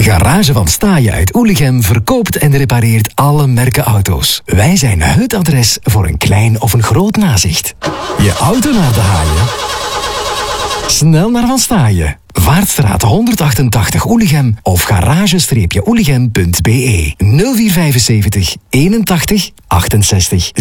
Garage van Staaien uit Oelichem verkoopt en repareert alle merken auto's. Wij zijn het adres voor een klein of een groot nazicht. Je auto naar de haaien? Snel naar Van Staaien. Vaartstraat 188 Oelichem of garage-oelichem.be 0475 81 68